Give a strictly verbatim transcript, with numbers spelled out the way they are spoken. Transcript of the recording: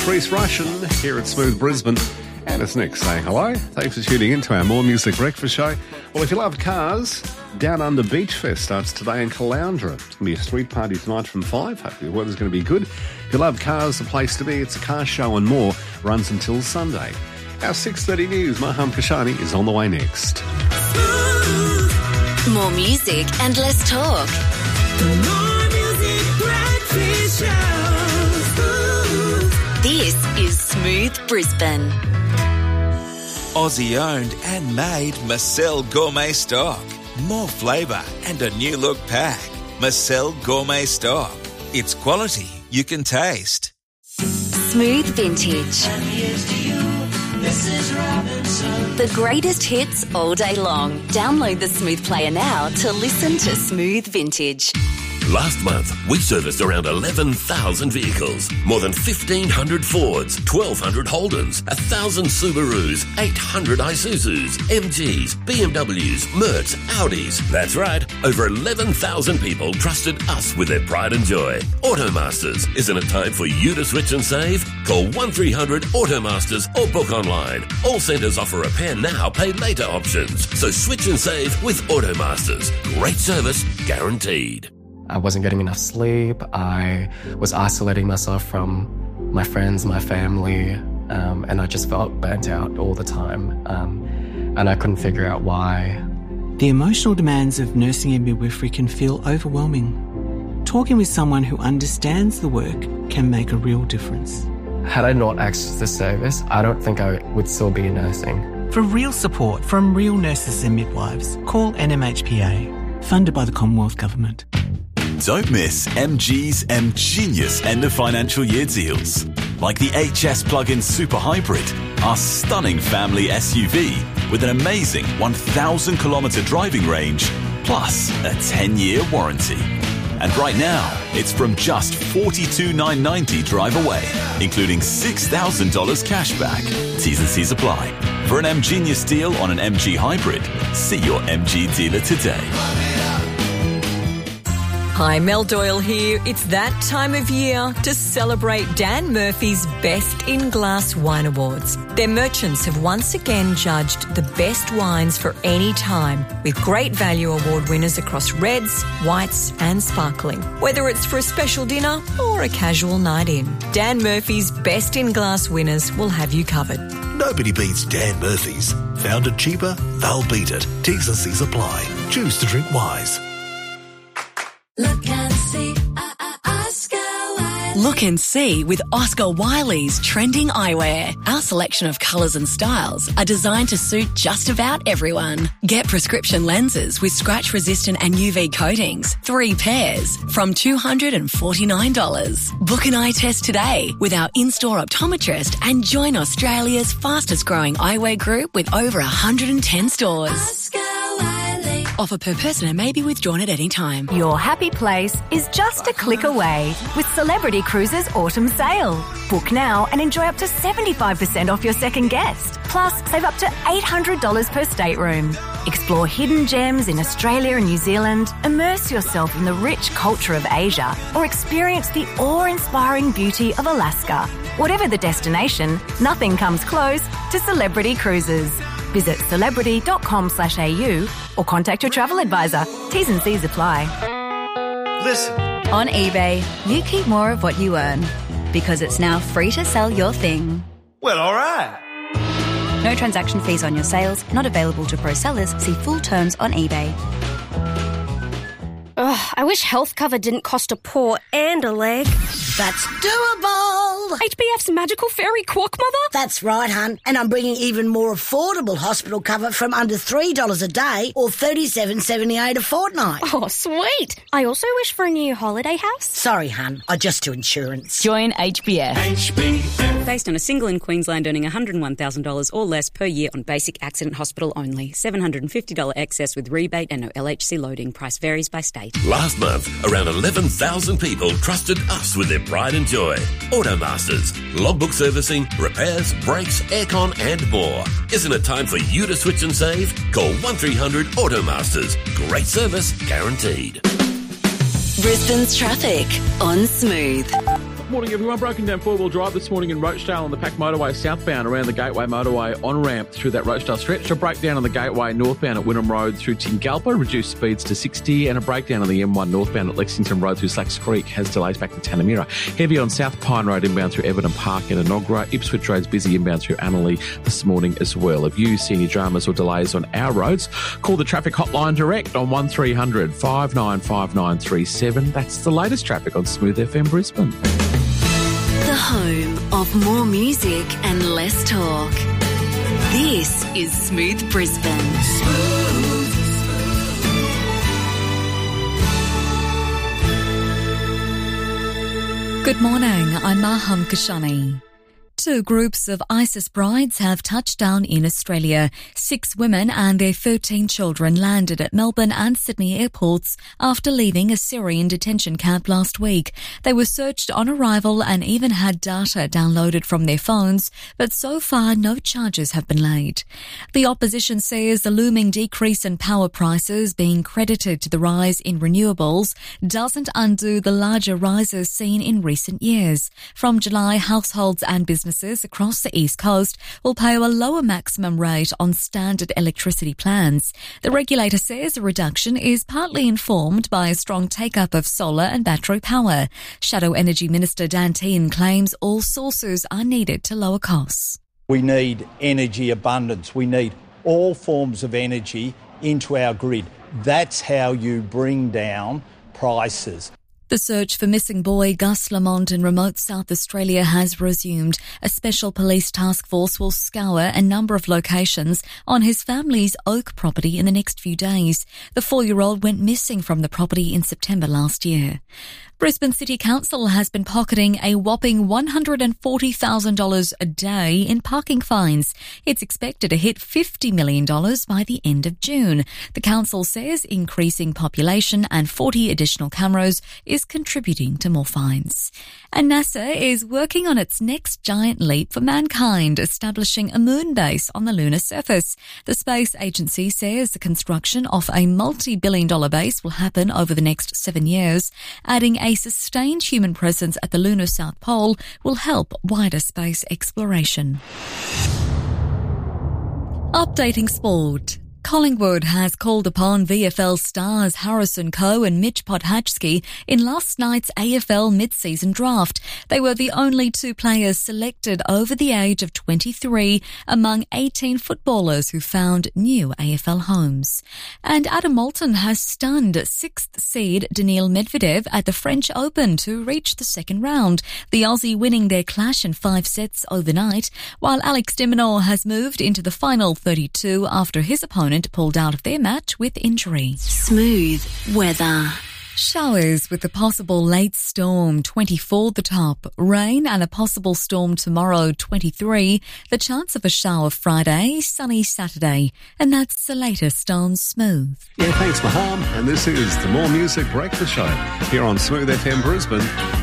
Reece Russian here at Smooth Brisbane. And it's Nick saying hello. Thanks for tuning in to our More Music Breakfast show. Well, if you love cars, Down Under Beach Fest starts today in Caloundra. It's going to be a street party tonight from five. Hopefully the weather's going to be good. If you love cars, the place to be. It's a car show and more. Runs until Sunday. Our six thirty news, Maham Kashani, is on the way next. More music and less talk. More music breakfast show. This is Smooth Brisbane. Aussie owned and made Marcel Gourmet Stock. More flavour and a new look pack. Marcel Gourmet Stock. It's quality you can taste. Smooth Vintage. And here's to you, Missus Robinson. The greatest hits all day long. Download the Smooth Player now to listen to Smooth Vintage. Last month, we serviced around eleven thousand vehicles, more than fifteen hundred Fords, twelve hundred Holdens, one thousand Subarus, eight hundred Isuzus, M Gs, B M Ws, Mercs, Audis. That's right, over eleven thousand people trusted us with their pride and joy. Automasters, isn't it time for you to switch and save? Call one three hundred Automasters or book online. All centres offer repair now, pay later options. So switch and save with Automasters. Great service, guaranteed. I wasn't getting enough sleep. I was isolating myself from my friends, my family, um, and I just felt burnt out all the time. Um, and I couldn't figure out why. The emotional demands of nursing and midwifery can feel overwhelming. Talking with someone who understands the work can make a real difference. Had I not accessed this service, I don't think I would still be nursing. For real support from real nurses and midwives, call N M H P A, funded by the Commonwealth Government. Don't miss M G's M Genius end of financial year deals. Like the H S plug-in Super Hybrid, our stunning family S U V with an amazing one thousand kilometre driving range, plus a ten-year warranty. And right now, it's from just forty-two thousand nine hundred ninety dollars drive away, including six thousand dollars cash back. T's and C's apply. For an M Genius deal on an M G Hybrid, see your M G dealer today. Hi, Mel Doyle here. It's that time of year to celebrate Dan Murphy's Best in Glass Wine Awards. Their merchants have once again judged the best wines for any time, with great value award winners across reds, whites and sparkling. Whether it's for a special dinner or a casual night in, Dan Murphy's Best in Glass winners will have you covered. Nobody beats Dan Murphy's. Found it cheaper? They'll beat it. T's and C's apply. Choose to drink wise. Look and see, uh, uh, Oscar Wiley. Look and see with Oscar Wiley's trending eyewear. Our selection of colours and styles are designed to suit just about everyone. Get prescription lenses with scratch-resistant and U V coatings, three pairs, from two hundred forty-nine dollars. Book an eye test today with our in-store optometrist and join Australia's fastest-growing eyewear group with over one hundred ten stores. Oscar Wiley. Offer per person and may be withdrawn at any time. Your happy place is just a click away with Celebrity Cruises Autumn Sale. Book now and enjoy up to seventy-five percent off your second guest. Plus, save up to eight hundred dollars per stateroom. Explore hidden gems in Australia and New Zealand, immerse yourself in the rich culture of Asia, or experience the awe-inspiring beauty of Alaska. Whatever the destination, nothing comes close to Celebrity Cruises. Visit celebrity.com slash AU or contact your travel advisor. T's and C's apply. Listen. On eBay, you keep more of what you earn because it's now free to sell your thing. Well, all right. No transaction fees on your sales, not available to pro sellers. See full terms on eBay. Ugh, I wish health cover didn't cost a paw and a leg. That's doable. H B F's magical fairy quack mother? That's right, hun. And I'm bringing even more affordable hospital cover from under three dollars a day or thirty-seven dollars seventy-eight a fortnight. Oh, sweet. I also wish for a new holiday house. Sorry, hun. I just do insurance. Join H B F. H B F. Based on a single in Queensland earning one hundred one thousand dollars or less per year on basic accident hospital only. seven hundred fifty dollars excess with rebate and no L H C loading. Price varies by state. Last month, around eleven thousand people trusted us with their pride and joy. Automasters, logbook servicing, repairs, brakes, aircon and more. Isn't it time for you to switch and save? Call one three hundred Automasters. Great service guaranteed. Brisbane's traffic on Smooth. Morning, everyone. Broken down four-wheel drive this morning in Rochdale on the Pack Motorway southbound around the Gateway Motorway on-ramp through that Rochdale stretch. A breakdown on the Gateway northbound at Wynnum Road through Tingalpa, reduced speeds to sixty, and a breakdown on the M one northbound at Lexington Road through Slacks Creek has delays back to Tanamira. Heavy on South Pine Road inbound through Everton Park and Enoggera. Ipswich Road's busy inbound through Annerley this morning as well. If you see any dramas or delays on our roads, call the traffic hotline direct on one three hundred five nine five nine three seven. That's the latest traffic on Smooth F M Brisbane. The home of more music and less talk. This is Smooth Brisbane. Smooth. Good morning, I'm Maham Kashani. Two groups of ISIS brides have touched down in Australia. Six women and their thirteen children landed at Melbourne and Sydney airports after leaving a Syrian detention camp last week. They were searched on arrival and even had data downloaded from their phones, but so far no charges have been laid. The opposition says the looming decrease in power prices being credited to the rise in renewables doesn't undo the larger rises seen in recent years. From July, households and businesses across the East Coast will pay a lower maximum rate on standard electricity plans. The regulator says the reduction is partly informed by a strong take-up of solar and battery power. Shadow Energy Minister Dan Tehan claims all sources are needed to lower costs. We need energy abundance. We need all forms of energy into our grid. That's how you bring down prices. The search for missing boy Gus Lamont in remote South Australia has resumed. A special police task force will scour a number of locations on his family's Oak property in the next few days. The four-year-old went missing from the property in September last year. Brisbane City Council has been pocketing a whopping one hundred forty thousand dollars a day in parking fines. It's expected to hit fifty million dollars by the end of June. The council says increasing population and forty additional cameras is contributing to more fines. And NASA is working on its next giant leap for mankind, establishing a moon base on the lunar surface. The space agency says the construction of a multi-billion dollar base will happen over the next seven years, adding a A sustained human presence at the lunar South Pole will help wider space exploration. Updating sport. Collingwood has called upon V F L stars Harrison Coe and Mitch Podhatchki in last night's A F L mid-season draft. They were the only two players selected over the age of twenty-three among eighteen footballers who found new A F L homes. And Adam Moulton has stunned sixth seed Daniil Medvedev at the French Open to reach the second round, the Aussie winning their clash in five sets overnight, while Alex de Minaur has moved into the final thirty-two after his opponent pulled out of their match with injury. Smooth weather. Showers with a possible late storm, twenty-four the top. Rain and a possible storm tomorrow, twenty-three. The chance of a shower Friday, sunny Saturday. And that's the latest on Smooth. Yeah, thanks, Maham. And this is the More Music Breakfast Show here on Smooth F M Brisbane.